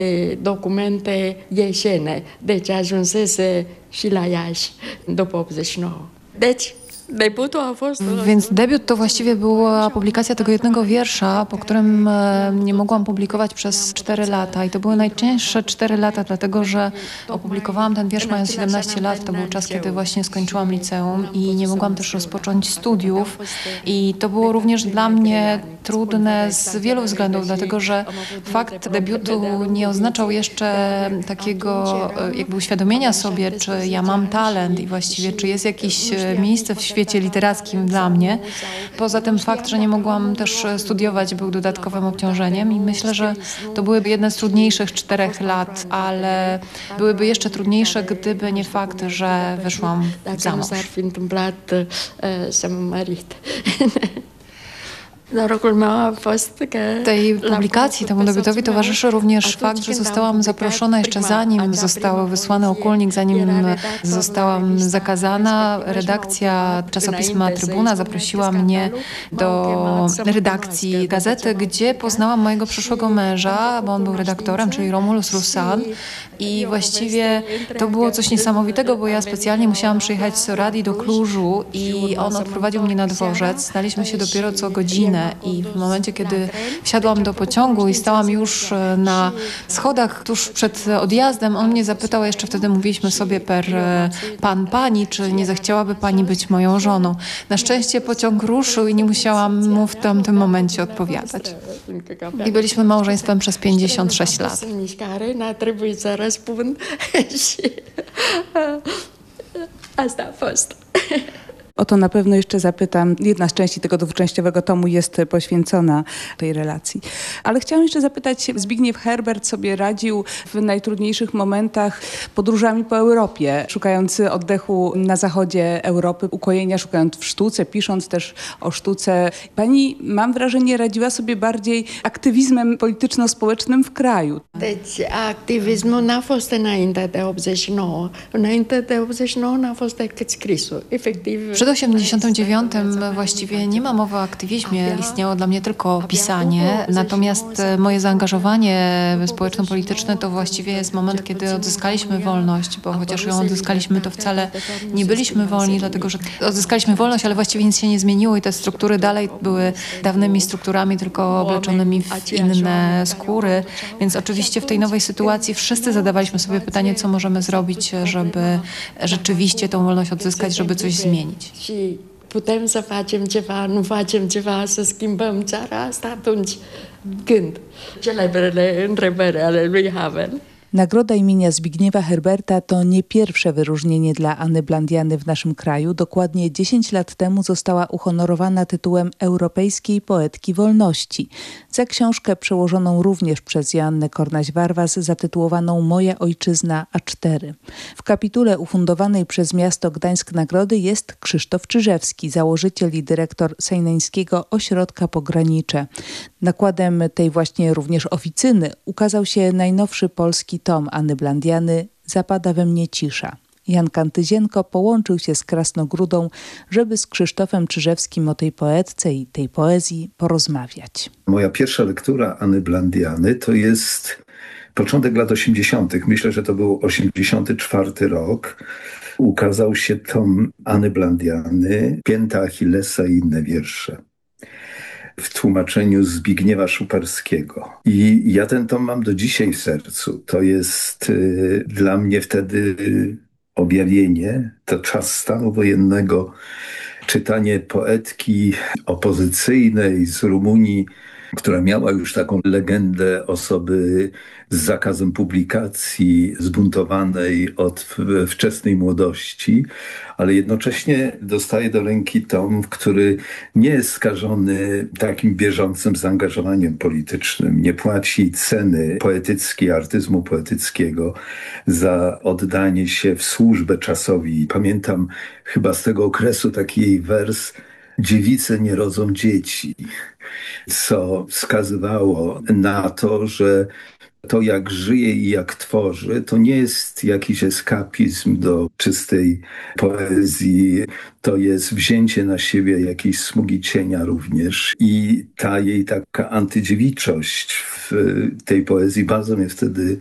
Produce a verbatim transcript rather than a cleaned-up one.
Documente jesienne, deci ajunsese și la Iași după optzeci și nouă. Deci debutul a fost... Więc debiut to właściwie była publikacja tego jednego wiersza, po którym nie mogłam publikować przez cztery lata. I to były najcięższe cztery lata, dlatego że opublikowałam ten wiersz mając siedemnaście lat. To był czas, kiedy właśnie skończyłam liceum i nie mogłam też rozpocząć studiów. I to było również dla mnie trudne z wielu względów, dlatego że fakt debiutu nie oznaczał jeszcze takiego jakby uświadomienia sobie, czy ja mam talent i właściwie czy jest jakieś miejsce w świecie literackim dla mnie. Poza tym fakt, że nie mogłam też studiować, był dodatkowym obciążeniem i myślę, że to byłyby jedne z trudniejszych czterech lat, ale byłyby jeszcze trudniejsze, gdyby nie fakt, że wyszłam za mąż. Tej publikacji, temu debiutowi towarzyszy również fakt, że zostałam zaproszona jeszcze zanim został wysłany okulnik, zanim zostałam zakazana. Redakcja czasopisma Trybuna zaprosiła mnie do redakcji gazety, gdzie poznałam mojego przyszłego męża, bo on był redaktorem, czyli Romulus Rusan. I właściwie to było coś niesamowitego, bo ja specjalnie musiałam przyjechać z Oradii do Klużu i on odprowadził mnie na dworzec. Znaliśmy się dopiero co godzinę i w momencie, kiedy wsiadłam do pociągu i stałam już na schodach tuż przed odjazdem, on mnie zapytał, jeszcze wtedy mówiliśmy sobie per pan, pani, czy nie zechciałaby pani być moją żoną. Na szczęście pociąg ruszył i nie musiałam mu w tamtym momencie odpowiadać. I byliśmy małżeństwem przez pięćdziesiąt sześć lat. Asta a fost. O to na pewno jeszcze zapytam. Jedna z części tego dwuczęściowego tomu jest poświęcona tej relacji. Ale chciałam jeszcze zapytać, Zbigniew Herbert sobie radził w najtrudniejszych momentach podróżami po Europie, szukając oddechu na zachodzie Europy, ukojenia, szukając w sztuce, pisząc też o sztuce. Pani, mam wrażenie, radziła sobie bardziej aktywizmem polityczno-społecznym w kraju. Deci activismul n-a fost înainte de optzeci și nouă. Înainte de optzeci și nouă n-a fost decât scrisul. Efectiv. Przed osiemdziesiątym dziewiątym właściwie nie ma mowy o aktywizmie, istniało dla mnie tylko pisanie, natomiast moje zaangażowanie społeczno-polityczne to właściwie jest moment, kiedy odzyskaliśmy wolność, bo chociaż ją odzyskaliśmy, to wcale nie byliśmy wolni, dlatego że odzyskaliśmy wolność, ale właściwie nic się nie zmieniło i te struktury dalej były dawnymi strukturami, tylko obleczonymi w inne skóry, więc oczywiście w tej nowej sytuacji wszyscy zadawaliśmy sobie pytanie, co możemy zrobić, żeby rzeczywiście tą wolność odzyskać, żeby coś zmienić. Și putem să facem ceva, nu facem ceva, să schimbăm țara asta, atunci gând. Celebrele întrebări ale lui Havel. Nagroda imienia Zbigniewa Herberta to nie pierwsze wyróżnienie dla Anny Blandiany w naszym kraju. Dokładnie dziesięć lat temu została uhonorowana tytułem Europejskiej Poetki Wolności za książkę przełożoną również przez Joannę Kornaś-Warwas zatytułowaną Moja Ojczyzna A cztery. W kapitule ufundowanej przez miasto Gdańsk nagrody jest Krzysztof Czyżewski, założyciel i dyrektor sejneńskiego ośrodka Pogranicze. Nakładem tej właśnie również oficyny ukazał się najnowszy polski tom Anny Blandiany Zapada we mnie cisza. Jan Kantyzienko połączył się z Krasnogródą, żeby z Krzysztofem Czyżewskim o tej poetce i tej poezji porozmawiać. Moja pierwsza lektura Anny Blandiany to jest początek lat osiemdziesiątych. Myślę, że to był osiemdziesiąty czwarty rok. Ukazał się tom Anny Blandiany, Pięta Achillesa i inne wiersze, w tłumaczeniu Zbigniewa Szuparskiego. I ja ten tom mam do dzisiaj w sercu. To jest y, dla mnie wtedy y, objawienie, to czas stanu wojennego, czytanie poetki opozycyjnej z Rumunii, która miała już taką legendę osoby z zakazem publikacji, zbuntowanej od wczesnej młodości, ale jednocześnie dostaje do ręki tom, który nie jest skażony takim bieżącym zaangażowaniem politycznym, nie płaci ceny poetyckiej, artyzmu poetyckiego za oddanie się w służbę czasowi. Pamiętam chyba z tego okresu taki jej wers: dziewice nie rodzą dzieci, co wskazywało na to, że to, jak żyje i jak tworzy, to nie jest jakiś eskapizm do czystej poezji, to jest wzięcie na siebie jakiejś smugi cienia również. I ta jej taka antydziewiczość w w tej poezji. Bardzo mnie wtedy